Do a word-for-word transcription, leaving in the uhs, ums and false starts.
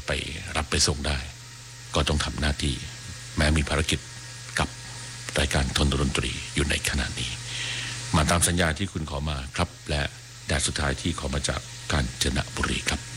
ไปรับไปส่งได้ก็ต้องทำหน้าที่แม้มีภารกิจกับรายการทนดนตรีอยู่ในขณะนี้มาตามสัญญาที่คุณขอมาครับและแดดสุดท้ายที่ขอมาจากกาญจนบุรีครับ